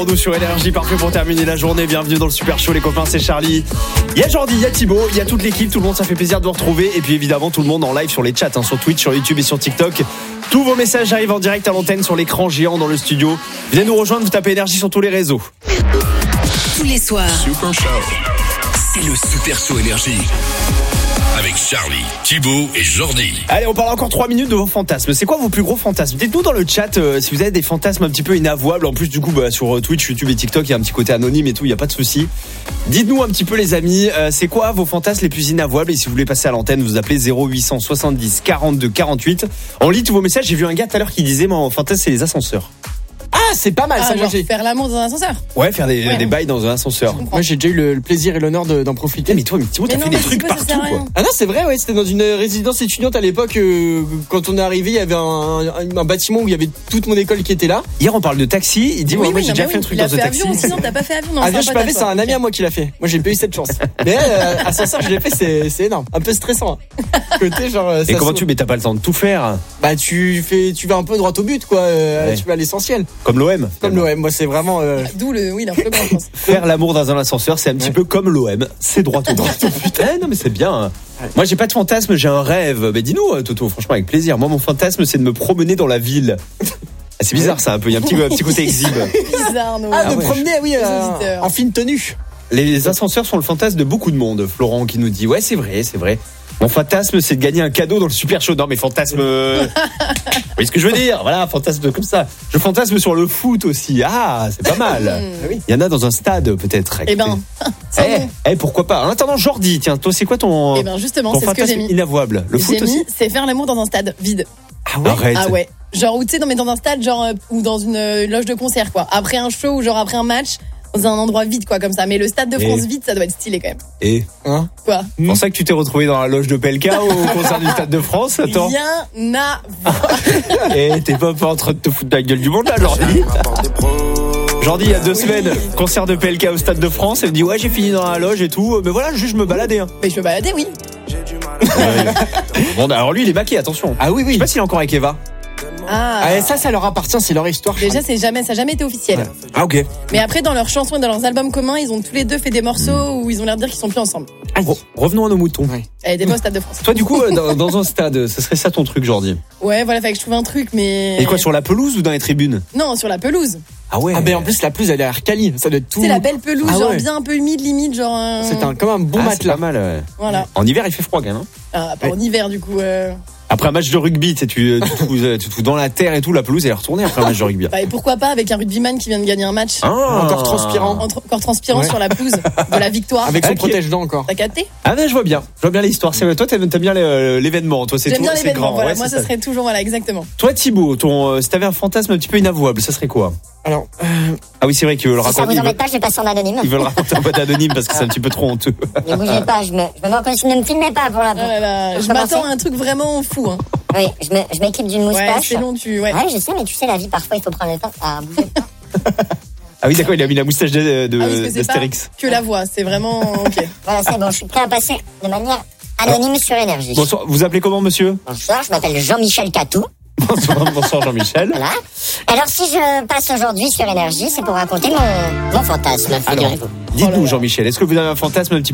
Nous sur Énergie, parfait pour terminer la journée. Bienvenue dans le Super Show, les copains, c'est Charlie. Il y a Jordi, il y a Thibaut, il y a toute l'équipe, tout le monde, ça fait plaisir de vous retrouver. Et puis évidemment, tout le monde en live sur les chats, sur Twitch, sur YouTube et sur TikTok. Tous vos messages arrivent en direct à l'antenne sur l'écran géant dans le studio. Venez nous rejoindre, vous tapez Énergie sur tous les réseaux. Tous les soirs, Super Show. C'est le Super Show Énergie. Avec Charlie, Thibaut et Jordi. Allez, on parle encore 3 minutes de vos fantasmes. C'est quoi vos plus gros fantasmes? Dites-nous dans le chat si vous avez des fantasmes un petit peu inavouables. En plus, du coup, sur Twitch, YouTube et TikTok, il y a un petit côté anonyme et tout, il n'y a pas de souci. Dites-nous un petit peu, les amis, c'est quoi vos fantasmes les plus inavouables? Et si vous voulez passer à l'antenne, vous appelez 0870 42 48. On lit tous vos messages. J'ai vu un gars tout à l'heure qui disait, mon fantasme, c'est les ascenseurs. Ah, c'est pas mal ça, moi j'ai. Faire l'amour dans un ascenseur. Ouais, faire des bails dans un ascenseur. Moi j'ai déjà eu le plaisir et l'honneur d'en profiter. Mais toi, Thibaut, t'as fait des trucs partout, quoi. Ah non, c'est vrai, ouais, c'était dans une résidence étudiante à l'époque. Quand on est arrivé, il y avait un bâtiment où il y avait toute mon école qui était là. Hier, on parle de taxi. Il dit, moi j'ai déjà fait un truc dans un taxi. Avion, sinon t'as pas fait avion. Avion, je suis pas fait, c'est un ami à moi qui l'a fait. Moi j'ai pas eu cette chance. Mais ascenseur, je l'ai fait, c'est énorme. Un peu stressant. Côté genre. Et comment mais t'as pas le temps de tout faire? Bah tu vas un peu droit au but, quoi. Tu vas à l'essentiel. Comme l'OM. Ouais, moi c'est vraiment. D'où l'influence, je pense. Faire l'amour dans un ascenseur, c'est un petit peu comme l'OM. C'est droit au but. Putain, non mais c'est bien. Moi j'ai pas de fantasme, j'ai un rêve. Mais dis-nous, Toto, franchement avec plaisir. Moi mon fantasme c'est de me promener dans la ville. Ah, c'est bizarre ça un peu. Il y a un petit côté exhibe. Bizarre, non. Ah, me promener, oui, en fine tenue. Les ascenseurs sont le fantasme de beaucoup de monde. Florent qui nous dit ouais c'est vrai. Mon fantasme, c'est de gagner un cadeau dans le Super Show. Non, mais fantasme. Vous voyez ce que je veux dire? Voilà, fantasme comme ça. Je fantasme sur le foot aussi. Ah, c'est pas mal. Il y en a dans un stade, peut-être. Eh ben, pourquoi pas? En attendant, Jordi, tiens, toi, c'est quoi ton. Eh ben, justement, c'est ce que j'ai mis. Inavouable. Le foot aussi. C'est faire l'amour dans un stade vide. Ah ouais? Arrête. Ah ouais. Genre, où tu sais, dans un stade, genre, ou dans une loge de concert, quoi. Après un show ou genre après un match. Dans un endroit vide, quoi, comme ça. Mais le Stade de France vide, ça doit être stylé, quand même. Et quoi? C'est pour ça que tu t'es retrouvé dans la loge de PLK au concert du Stade de France? Attends. Rien à voir. Et t'es pas en train de te foutre de la gueule du monde, là, Jordi? Jordi, il y a 2 semaines, concert de PLK au Stade de France. Elle me dit, ouais, j'ai fini dans la loge et tout. Mais voilà, juste je me baladais. Mais je me baladais, oui. Bon, alors lui, il est baqué, attention. Ah oui. Je sais pas s'il est encore avec Eva. Ça leur appartient, c'est leur histoire. Déjà, ça a jamais été officiel. Ah, ok. Mais après, dans leurs chansons et dans leurs albums communs, ils ont tous les deux fait des morceaux où ils ont l'air de dire qu'ils sont plus ensemble. Revenons à nos moutons. Des beaux Stades de France. Toi, du coup, dans un stade, ce serait ça ton truc, Jordi? Ouais, voilà, fallait que je trouve un truc, mais. Et quoi, sur la pelouse ou dans les tribunes? Non, sur la pelouse. Ah ouais. Ah ben en plus la pelouse elle a l'air quali, ça doit être tout. C'est la belle pelouse, genre bien un peu humide limite, genre. C'est comme un bon matelas. C'est pas mal. Ouais. Voilà. En hiver il fait froid quand même. Ah, pas en hiver du coup. Après un match de rugby, tu te fous dans la terre et tout, la pelouse elle est retournée après un match de rugby. Et pourquoi pas avec un rugbyman qui vient de gagner un match. Encore transpirant sur la pelouse de la victoire. Avec son protège-dents encore. T'as capté? Ah ben je vois bien l'histoire. Toi t'aimes bien l'événement, toi c'est J'aime bien c'est l'événement, grand. voilà, moi ça serait toujours exactement. Toi Thibaut, si t'avais un fantasme un petit peu inavouable, ça serait quoi? Alors, ah oui c'est vrai qu'ils veulent raconter. Si ça vous embête pas, je vais passer en anonyme. Ils veulent raconter en mode anonyme parce que c'est un petit peu trop honteux. Ne bougez pas, je ne me filmez pas pour la. Je m'attends à un truc vraiment fou. Hein. Oui, je m'équipe d'une moustache. Ouais, c'est long, Ouais, je sais, mais tu sais, la vie, parfois, il faut prendre le temps à bouger. Ah oui, d'accord, il a mis la moustache d'Astérix. Que la voix, c'est vraiment ok. Voilà, c'est bon, je suis prêt à passer de manière anonyme sur Énergie. Bonsoir, vous appelez comment, monsieur? Bonsoir, je m'appelle Jean-Michel Catou. Bonsoir Jean-Michel. Voilà. Alors si je passe aujourd'hui sur Énergie, c'est pour raconter mon fantasme, figurez-vous. Dites-nous Jean-Michel, est-ce que vous avez un fantasme un petit